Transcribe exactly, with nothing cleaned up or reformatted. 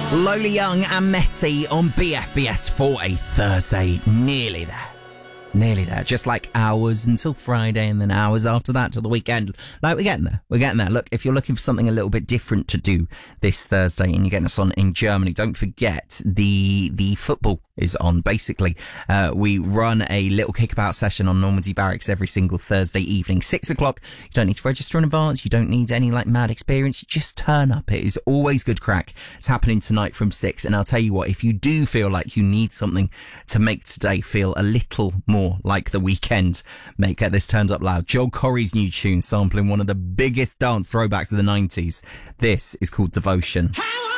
Lola Young and Messi on B F B S for a Thursday. Nearly there. Nearly there. Just like hours until Friday and then hours after that till the weekend. Like, we're getting there. We're getting there. Look, if you're looking for something a little bit different to do this Thursday and you're getting us on in Germany, don't forget the the football is on. Basically, uh, we run a little kickabout session on Normandy Barracks every single Thursday evening, six o'clock. You don't need to register in advance. You don't need any like mad experience. You just turn up. It is always good crack. It's happening tonight from six. And I'll tell you what, if you do feel like you need something to make today feel a little more like the weekend, mate, get this turned up loud. Joel Corry's new tune sampling one of the biggest dance throwbacks of the nineties. This is called Devotion.